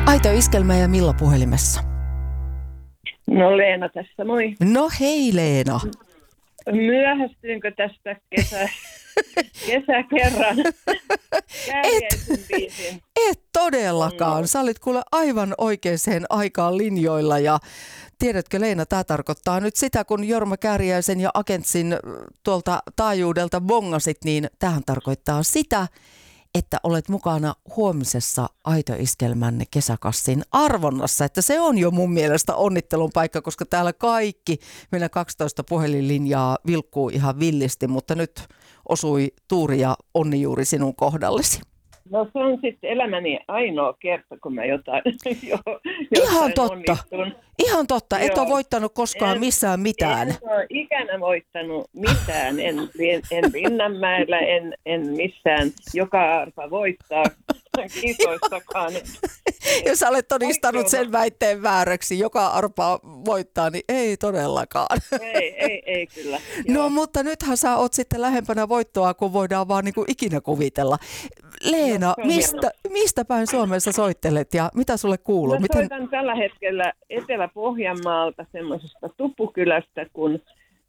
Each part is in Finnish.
Aito Iskelmä ja Milla puhelimessa. No Leena tässä, moi. No hei Leena. Myöhästyinkö tästä kesäkerran kärjäisen biisin? Et todellakaan. Sä olit kuule aivan oikeaan aikaan linjoilla ja tiedätkö Leena, tämä tarkoittaa nyt sitä, kun Jorma Kääriäisen ja Agentsin tuolta taajuudelta bongasit, niin tämähän tarkoittaa sitä, että olet mukana huomisessa Aito Iskelmän kesäkassin arvonnassa. Että se on jo mun mielestä onnittelun paikka, koska täällä kaikki meillä 12 puhelinlinjaa vilkkuu ihan villisti, mutta nyt osui tuuri ja onni juuri sinun kohdallesi. No se on sitten elämäni ainoa kerta, kun mä jotain Ihan totta. Onnistun. Ihan totta. Et Joo. ole voittanut koskaan missään mitään. En ole ikänä voittanut mitään. En Linnanmäellä, en missään. Joka arpa voittaa kisoissakaan. Jos olet todistanut sen väitteen vääräksi, joka arpaa voittaa, niin ei todellakaan. Ei kyllä. No Joo. mutta nythän sä oot sitten lähempänä voittoa, kun voidaan vaan niin kuin ikinä kuvitella. Leena, mistä päin Suomessa soittelet ja mitä sulle kuuluu? Mä soitan tällä hetkellä Etelä-Pohjanmaalta semmoisesta tuppukylästä kuin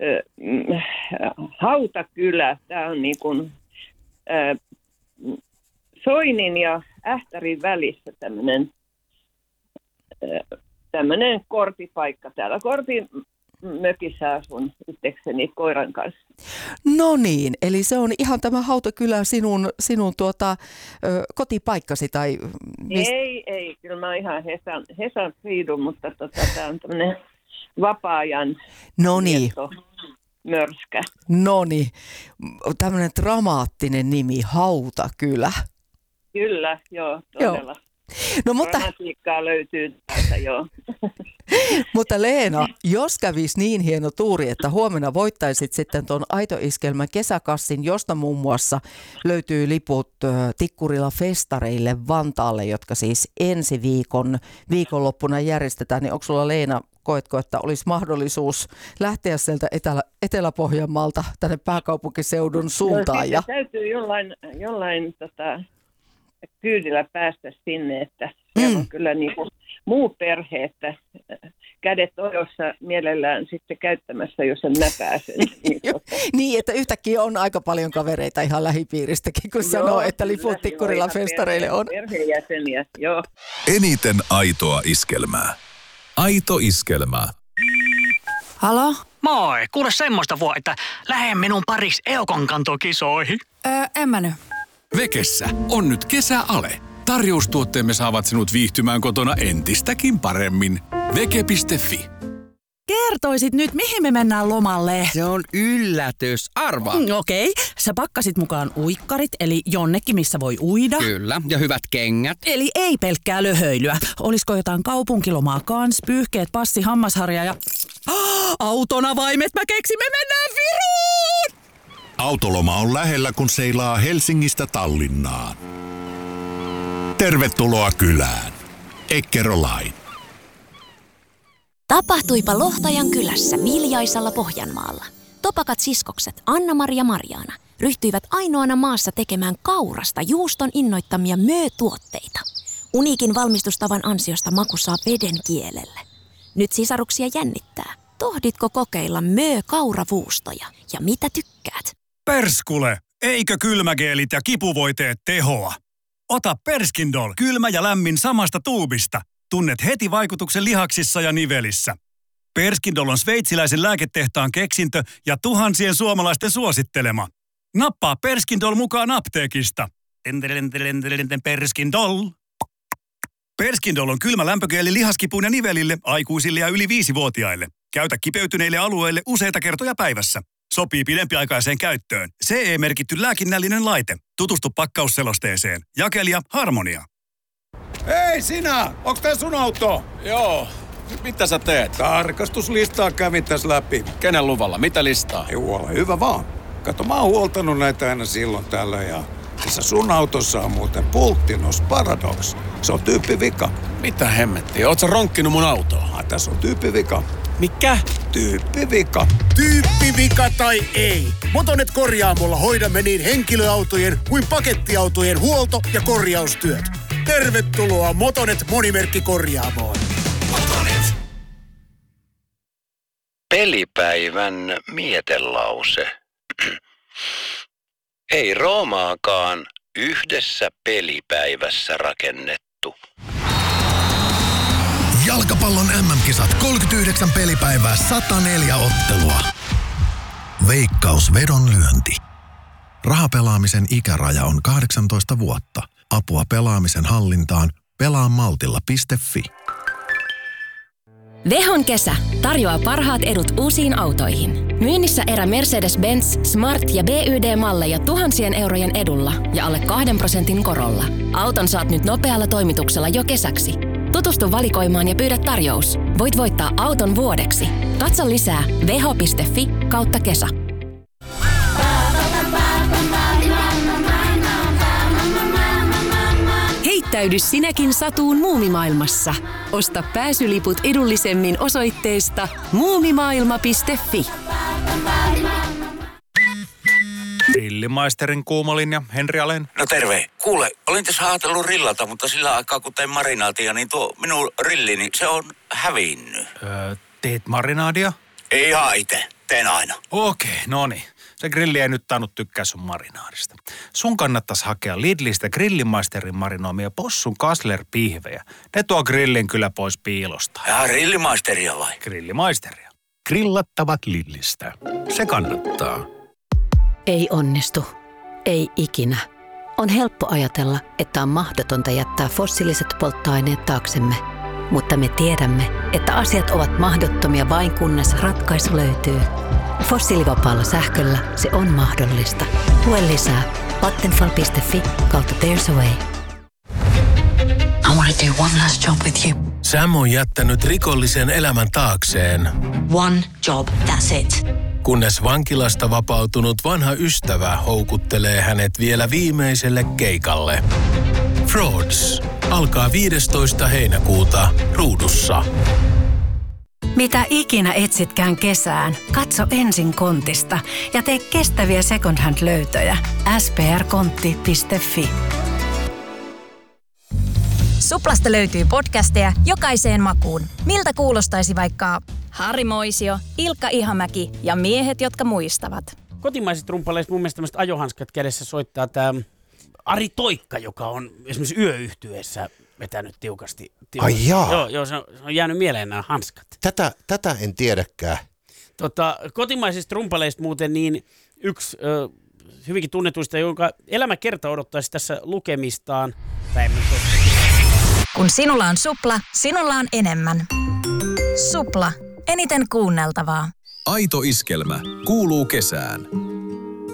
Hautakylä. Tämä on niin kuin Soinin ja Ähtärin välissä tämmöinen korpipaikka täällä. Korpimökissä asun itsekseni koiran kanssa. No niin, eli se on ihan tämä Hautakylä sinun kotipaikkasi tai... Ei, kyllä mä oon ihan Hesan Freedom, mutta tämä on tämmöinen vapaa-ajan mörskä. Noniin, tämmöinen dramaattinen nimi, Hautakylä. Kyllä, joo, todella. No, mutta... Dramatiikkaa löytyy täältä, joo. Mutta Leena, jos kävisi niin hieno tuuri, että huomenna voittaisit sitten tuon Aito Iskelmän kesäkassin, josta muun muassa löytyy liput Tikkurila festareille Vantaalle, jotka siis ensi viikonloppuna järjestetään, niin onko sulla Leena, koetko, että olisi mahdollisuus lähteä sieltä Etelä-Pohjanmaalta tänne pääkaupunkiseudun suuntaan? No, täytyy jollain kyydillä päästä sinne, että siellä on kyllä niin kuin muu perhe, että kädet ojossa mielellään sitten käyttämässä, jos en mä pääsen. Niin, että yhtäkkiä on aika paljon kavereita ihan lähipiiristäkin, kun sanoo, että liput Tikkurilla festareille on. Perheenjäseniä, joo. Eniten aitoa iskelmää. Aito Iskelmää. Halo? Moi, kuule semmoista että lähde minun paris Eukon kantokisoihin. En mä nyt. Vekessä on nyt kesäale. Tarjoustuotteemme saavat sinut viihtymään kotona entistäkin paremmin. Veke.fi. Kertoisit nyt, mihin me mennään lomalle. Se on yllätys. Arvaa. Okei. Sä pakkasit mukaan uikkarit, eli jonnekin, missä voi uida. Kyllä, ja hyvät kengät. Eli ei pelkkää löhöilyä. Olisiko jotain kaupunkilomaa kans, pyyhkeet, passi, hammasharja ja... Autonavaimet, mä keksin, me mennään Viruun! Autoloma on lähellä, kun seilaa Helsingistä Tallinnaan. Tervetuloa kylään. Eckerö Line. Tapahtuipa Lohtajan kylässä Viljaisalla Pohjanmaalla. Topakat siskokset Anna-Mari ja Marjaana ryhtyivät ainoana maassa tekemään kaurasta juuston innoittamia möötuotteita. Uniikin valmistustavan ansiosta maku saa veden kielelle. Nyt sisaruksia jännittää. Tohditko kokeilla möö-kauravuustoja ja mitä tykkäät? Perskule! Eikö kylmägeelit ja kipuvoiteet tehoa? Ota Perskindol, kylmä ja lämmin samasta tuubista. Tunnet heti vaikutuksen lihaksissa ja nivelissä. Perskindol on sveitsiläisen lääketehtaan keksintö ja tuhansien suomalaisten suosittelema. Nappaa Perskindol mukaan apteekista. Perskindol. Perskindol on kylmä lämpögeeli lihaskipuun ja nivelille, aikuisille ja yli 5-vuotiaille. Käytä kipeytyneille alueille useita kertoja päivässä. Sopii pidempiaikaiseen käyttöön. CE-merkitty lääkinnällinen laite. Tutustu pakkausselosteeseen. Jakelija Harmonia. Hei sinä! Onks tää sun auto? Joo. Mitä sä teet? Tarkastuslistaa kävin tässä läpi. Kenen luvalla? Mitä listaa? Ei ole hyvä vaan. Kato, mä oon huoltanut näitä aina silloin tällöin ja... Tässä sun autossa on muuten Pulttinos Paradox. Se on tyyppivika. Mitä hemmettiä? Oot sä ronkkinut mun autoa? Tässä on tyyppivika. Mikä? Tyyppivika. Tyyppivika tai ei. Motonet Korjaamolla hoidamme niin henkilöautojen kuin pakettiautojen huolto- ja korjaustyöt. Tervetuloa Motonet Monimerkkikorjaamoon. Motonet. Pelipäivän mietelause. Ei Roomaakaan yhdessä pelipäivässä rakennettu. Jalkapallon MM-kisat 39 pelipäivää 104 ottelua. Veikkaus vedonlyönti. Rahapelaamisen ikäraja on 18 vuotta. Apua pelaamisen hallintaan pelaamaltilla.fi. Vehon kesä tarjoaa parhaat edut uusiin autoihin. Myynnissä erä Mercedes-Benz, Smart ja BYD-malleja tuhansien eurojen edulla ja alle 2% korolla. Auton saat nyt nopealla toimituksella jo kesäksi. Tutustu valikoimaan ja pyydä tarjous. Voit voittaa auton vuodeksi. Katso lisää veho.fi/kesä. Heittäydy sinäkin satuun muumimaailmassa. Osta pääsyliput edullisemmin osoitteesta muumimaailma.fi. Grillimaisterin kuumolinja, Henri Alén. No terve. Kuule, olin tässä ajatellut rillata, mutta sillä aikaa kun tein marinaatia, niin tuo minun rillini, se on hävinnyt. Teet marinaadia? Ei ihan itse. Teen aina. Okei, no niin. Se grilli ei nyt tainnut tykkää sun marinaadista. Sun kannattaisi hakea Lidlistä Grillimaisterin marinoimia possun Kassler-pihvejä. Ne tuo grillin kyllä pois piilosta. Ja Grillimaisteria vai? Grillimaisteria. Grillattavat Lidlistä. Se kannattaa. Ei onnistu. Ei ikinä. On helppo ajatella, että on mahdotonta jättää fossiiliset polttoaineet taaksemme. Mutta me tiedämme, että asiat ovat mahdottomia vain kunnes ratkaisu löytyy. Fossiilivapaalla sähköllä se on mahdollista. Lue lisää vattenfall.fi/there's a way. I want to do one last job with you. Sam on jättänyt rikollisen elämän taakseen. One job, that's it. Kunnes vankilasta vapautunut vanha ystävä houkuttelee hänet vielä viimeiselle keikalle. Frauds alkaa 15. heinäkuuta Ruudussa. Mitä ikinä etsitkään kesään, katso ensin Kontista ja tee kestäviä second hand -löytöjä. sprkontti.fi. Suplasta löytyy podcasteja jokaiseen makuun. Miltä kuulostaisi vaikka Harri Moisio, Ilkka Ihamäki ja miehet, jotka muistavat? Kotimaiset rumpaleista mun mielestä tämmöiset ajohanskat kädessä soittaa tää Ari Toikka, joka on esimerkiksi Yö-yhtyeessä vetänyt tiukasti. Ai jaa. Joo, se on jäänyt mieleen nämä hanskat. Tätä en tiedäkään. Kotimaisista rumpaleista muuten niin yksi hyvinkin tunnetuista, jonka elämäkerta odottaisi tässä lukemistaan. Kun sinulla on Supla, sinulla on enemmän. Supla. Eniten kuunneltavaa. Aito iskelmä kuuluu kesään.